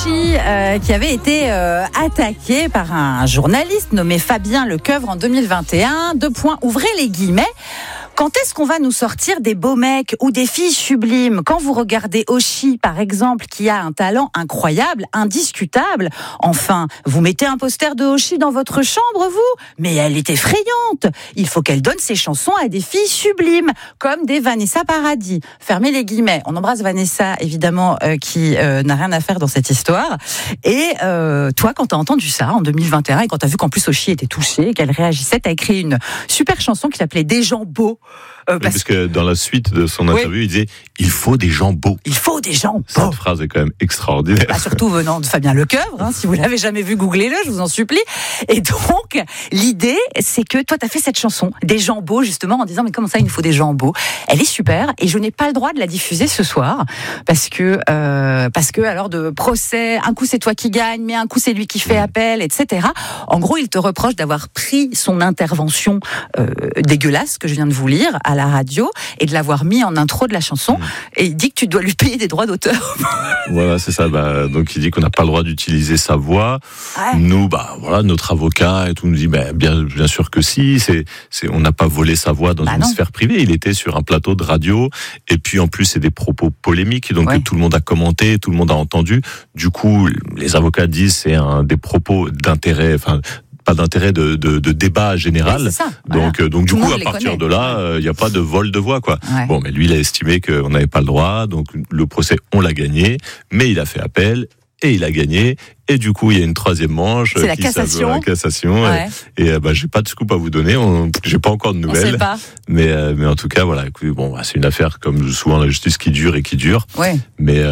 Auchy qui avait été attaqué par un journaliste nommé Fabien Lecoeuvre en 2021. Ouvrez les guillemets. Quand est-ce qu'on va nous sortir des beaux mecs ou des filles sublimes ? Quand vous regardez Auchy, par exemple, qui a un talent incroyable, indiscutable, enfin, vous mettez un poster de Auchy dans votre chambre, vous ? Mais elle est effrayante. Il faut qu'elle donne ses chansons à des filles sublimes, comme des Vanessa Paradis. Fermez les guillemets. On embrasse Vanessa, évidemment, qui n'a rien à faire dans cette histoire. Et toi, quand t'as entendu ça en 2021 et quand t'as vu qu'en plus Auchy était touchée, qu'elle réagissait, t'as écrit une super chanson qui s'appelait Des gens beaux. Parce que dans la suite de son interview, il disait « Il faut des gens beaux ». Il faut des gens beaux. Cette phrase est quand même extraordinaire. Surtout venant de Fabien Lecoeuvre. Si vous l'avez jamais vu, googlez-le, je vous en supplie. Et donc, l'idée, c'est que toi, t'as fait cette chanson, Des gens beaux, justement, en disant « Mais comment ça, il nous faut des gens beaux ?» Elle est super et je n'ai pas le droit de la diffuser ce soir parce que alors de procès, un coup c'est toi qui gagne, mais un coup c'est lui qui fait appel, etc. En gros, il te reproche d'avoir pris son intervention dégueulasse que je viens de vous lire à la radio et de l'avoir mis en intro de la chanson et il dit que tu dois lui payer des droits d'auteur. Voilà, c'est ça. Donc il dit qu'on n'a pas le droit d'utiliser sa voix. Ouais. Nous, notre avocat et tout nous dit bien sûr que si. On n'a pas volé sa voix dans une sphère privée. Il était sur un plateau de radio et puis en plus c'est des propos polémiques donc tout le monde a commenté, tout le monde a entendu. Du coup, les avocats disent c'est des propos d'intérêt. Pas d'intérêt de débat général. Oui, donc du coup, à partir de là, il n'y a pas de vol de voix, quoi. Ouais. Bon, mais lui, il a estimé qu'on n'avait pas le droit, donc le procès, on l'a gagné, mais il a fait appel, et il a gagné, et du coup, il y a une troisième manche. C'est la cassation. La cassation, ouais. Et j'ai pas de scoop à vous donner, j'ai pas encore de nouvelles. On sait pas. Mais en tout cas, voilà, écoutez, c'est une affaire, comme souvent, la justice qui dure et qui dure. Ouais. Mais,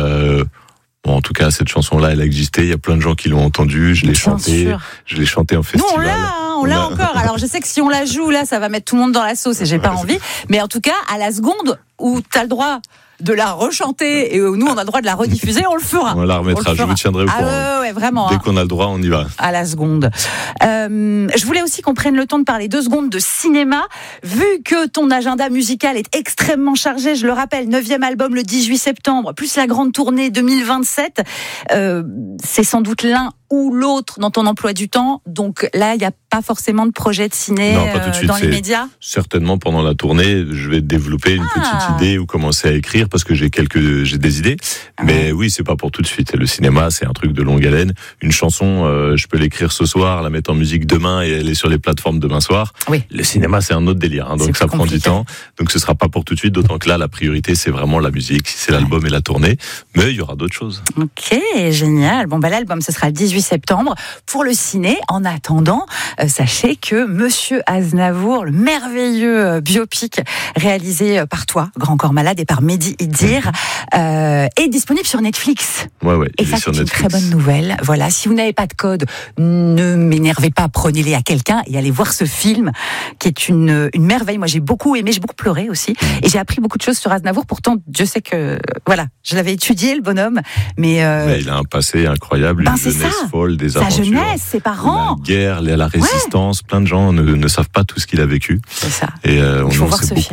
en tout cas, cette chanson-là, elle a existé. Il y a plein de gens qui l'ont entendue. Je l'ai chantée en festival. Nous, on l'a encore. Alors, je sais que si on la joue, là, ça va mettre tout le monde dans la sauce et j'ai pas envie. Mais en tout cas, à la seconde où t'as le droit de la rechanter et où nous, on a le droit de la rediffuser, on le fera. On la remettra. Je vous tiendrai au courant. Ouais, vraiment. Dès qu'on a le droit, on y va. À la seconde. Je voulais aussi qu'on prenne le temps de parler 2 secondes de cinéma. Vu que ton agenda musical est extrêmement chargé, je le rappelle, 9e album le 18 septembre, plus la grande tournée 2027, c'est sans doute l'un ou l'autre dans ton emploi du temps. Donc là, il n'y a pas forcément de projet de ciné dans les médias. Certainement, pendant la tournée, je vais développer une petite idée ou commencer à écrire parce que j'ai des idées. Mais oui, c'est pas pour tout de suite. Le cinéma, c'est un truc de longue haleine. Une chanson, je peux l'écrire ce soir, la mettre en musique demain et elle est sur les plateformes demain soir. Oui. Le cinéma, c'est un autre délire. Donc ça prend du temps. Donc ce sera pas pour tout de suite. D'autant que là, la priorité, c'est vraiment la musique, c'est l'album et la tournée. Mais il y aura d'autres choses. Ok, génial. Bon, l'album, ce sera le 18 septembre. Pour le ciné, en attendant, sachez que Monsieur Aznavour, le merveilleux biopic réalisé par toi, Grand Corps Malade, et par Mehdi Idir, est disponible sur Netflix. Ouais, et ça, c'est une très bonne nouvelle. Voilà, si vous n'avez pas de code, ne m'énervez pas, prenez-les à quelqu'un et allez voir ce film, qui est une merveille. Moi, j'ai beaucoup aimé, j'ai beaucoup pleuré aussi, et j'ai appris beaucoup de choses sur Aznavour. Pourtant, je sais que, je l'avais étudié, le bonhomme, mais il a un passé incroyable, une jeunesse folle, des aventures. Sa jeunesse, ses parents. La guerre, la résistance, plein de gens ne savent pas tout ce qu'il a vécu. C'est ça. Et il faut voir ce film.